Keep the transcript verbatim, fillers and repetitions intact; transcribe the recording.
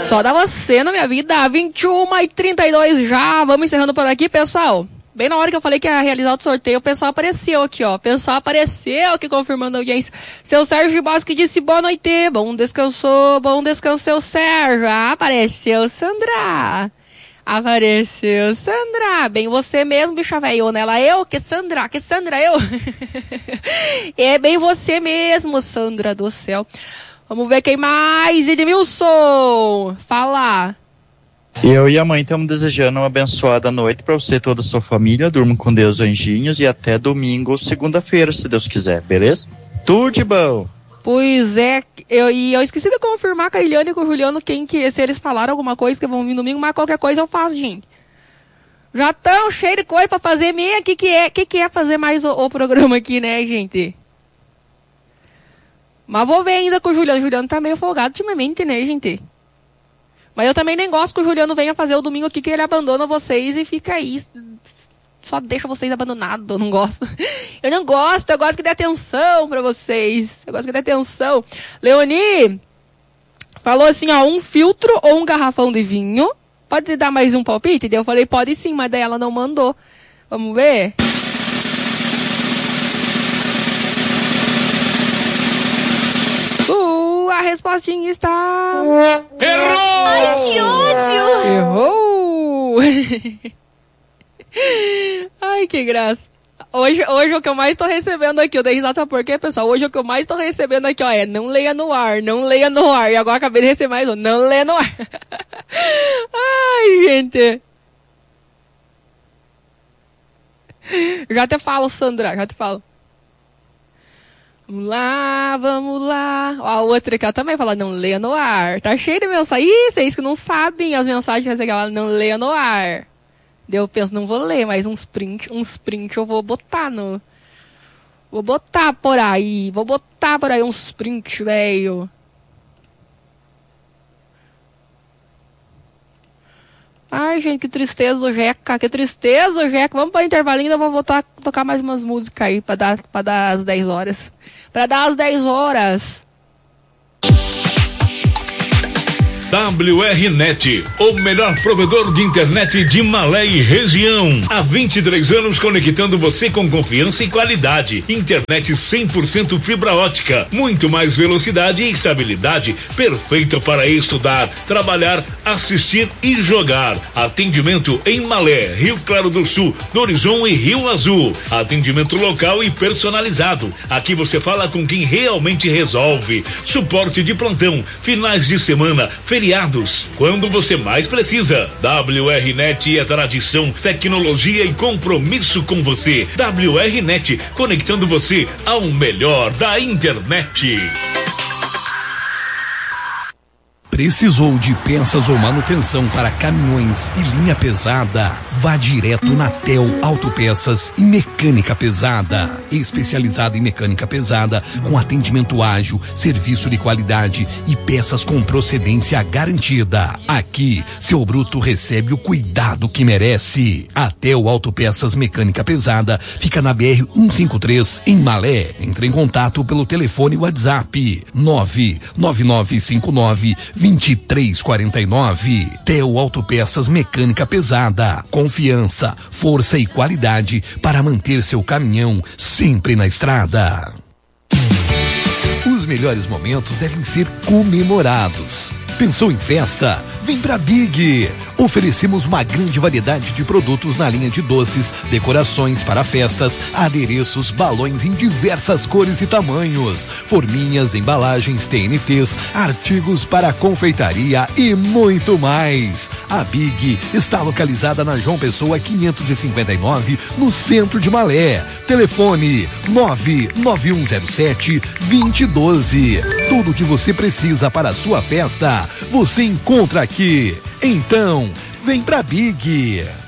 Só dá você na minha vida, vinte e uma e trinta e dois já. Vamos encerrando por aqui, pessoal. Bem na hora que eu falei que ia realizar o sorteio, o pessoal apareceu aqui, ó. O pessoal apareceu aqui confirmando a audiência. Seu Sérgio Bosque disse boa noite. Bom descanso, bom descanso, seu Sérgio. Ah, apareceu, Sandra. Apareceu, Sandra. Bem você mesmo, bicha velho, né? Ela, eu? Que Sandra? Que Sandra, eu? É bem você mesmo, Sandra do céu. Vamos ver quem mais. Edmilson, fala. Eu e a mãe estamos desejando uma abençoada noite para você e toda a sua família. Durma com Deus, anjinhos, e até domingo, segunda-feira, se Deus quiser, beleza? Tudo de bom. Pois é, eu, e eu esqueci de confirmar com a Eliane e com o Juliano quem que, se eles falaram alguma coisa que vão vir domingo, mas qualquer coisa eu faço, gente. Já tão cheio de coisa pra fazer meia, que que é, que que é fazer mais o, o programa aqui, né, gente? Mas vou ver ainda com o Juliano. O Juliano tá meio folgado ultimamente, né, gente? Mas eu também nem gosto que o Juliano venha fazer o domingo aqui, que ele abandona vocês e fica aí. Só deixa vocês abandonados. Eu não gosto. Eu não gosto. Eu gosto que dê atenção pra vocês. Eu gosto que dê atenção. Leoni falou assim, ó. Um filtro ou um garrafão de vinho. Pode dar mais um palpite? Daí eu falei, pode sim, mas daí ela não mandou. Vamos ver? Uh, a respostinha está... Errou! Ai, que ódio! Errou! Ai, que graça. Hoje, hoje o que eu mais tô recebendo aqui, eu dei risada, sabe por quê, pessoal? Hoje o que eu mais tô recebendo aqui, ó, é não leia no ar, não leia no ar. E agora acabei de receber mais um, não leia no ar. Ai, gente. Já te falo, Sandra, já te falo. Vamos lá, vamos lá. Ó, a outra aqui, ela também fala, não leia no ar. Tá cheio de mensagem. Ih, vocês que não sabem as mensagens que ela não leia no ar. Daí eu penso, não vou ler, mas uns print, uns print eu vou botar no... Vou botar por aí, vou botar por aí uns print, velho. Ai, gente, que tristeza do Jeca, que tristeza do Jeca. Vamos para o intervalinho, eu vou voltar a tocar mais umas músicas aí, para dar, para dar as dez horas. Para dar as dez horas. W R Net, o melhor provedor de internet de Malé e região. Há vinte e três anos conectando você com confiança e qualidade. Internet cem por cento fibra ótica, muito mais velocidade e estabilidade, perfeita para estudar, trabalhar, assistir e jogar. Atendimento em Malé, Rio Claro do Sul, Horizon e Rio Azul. Atendimento local e personalizado. Aqui você fala com quem realmente resolve. Suporte de plantão, finais de semana, feriados, quando você mais precisa. W R Net é tradição, tecnologia e compromisso com você. W R Net, conectando você ao melhor da internet. Precisou de peças ou manutenção para caminhões e linha pesada? Vá direto na Tel Autopeças e Mecânica Pesada. Especializada em mecânica pesada, com atendimento ágil, serviço de qualidade e peças com procedência garantida. Aqui, seu bruto recebe o cuidado que merece. A Tel Autopeças Mecânica Pesada fica na B R cento e cinquenta e três, em Malé. Entre em contato pelo telefone WhatsApp nove nove nove cinco nove vinte e três quarenta e nove. Tel Autopeças Mecânica Pesada. Confiança, força e qualidade para manter seu caminhão sempre na estrada. Os melhores momentos devem ser comemorados. Pensou em festa? Vem pra Big! Oferecemos uma grande variedade de produtos na linha de doces, decorações para festas, adereços, balões em diversas cores e tamanhos, forminhas, embalagens, T N Ts, artigos para confeitaria e muito mais. A Big está localizada na João Pessoa quinhentos e cinquenta e nove, no centro de Malé. Telefone nove nove um zero sete dois zero um dois. Tudo o que você precisa para a sua festa, você encontra aqui. Então, vem pra Big.